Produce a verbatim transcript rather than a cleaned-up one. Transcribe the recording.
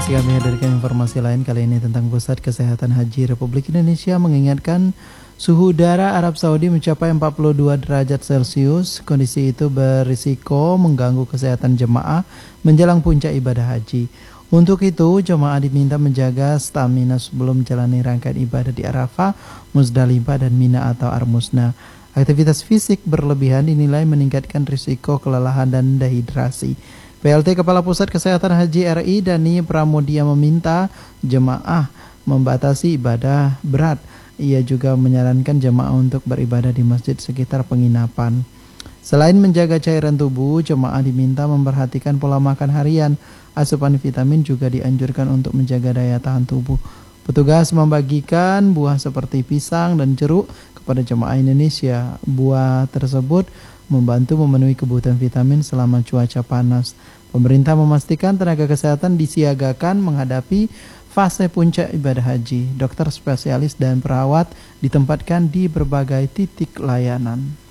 Masih kami hadirkan informasi lain kali ini tentang Pusat Kesehatan Haji Republik Indonesia mengingatkan suhu udara Arab Saudi mencapai empat puluh dua derajat Celcius. Kondisi itu berisiko mengganggu kesehatan jemaah menjelang puncak ibadah haji. Untuk itu, jemaah diminta menjaga stamina sebelum menjalani rangkaian ibadah di Arafah, Muzdalifah, dan Mina atau Armusna. Aktivitas fisik berlebihan dinilai meningkatkan risiko kelelahan dan dehidrasi. P L T Kepala Pusat Kesehatan Haji R I Dani Pramodia meminta jemaah membatasi ibadah berat. Ia juga menyarankan jemaah untuk beribadah di masjid sekitar penginapan. Selain menjaga cairan tubuh, jemaah diminta memperhatikan pola makan harian. Asupan vitamin juga dianjurkan untuk menjaga daya tahan tubuh. Petugas membagikan buah seperti pisang dan jeruk kepada jemaah Indonesia. Buah tersebut membantu memenuhi kebutuhan vitamin selama cuaca panas. Pemerintah memastikan tenaga kesehatan disiagakan menghadapi fase puncak ibadah haji. Dokter spesialis dan perawat ditempatkan di berbagai titik layanan.